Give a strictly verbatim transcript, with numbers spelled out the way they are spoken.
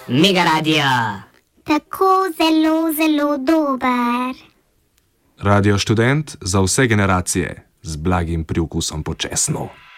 Mega Radio. Tako zelo, zelo dober. Radio Študent za vse generacije z blagim priokusom po česnu.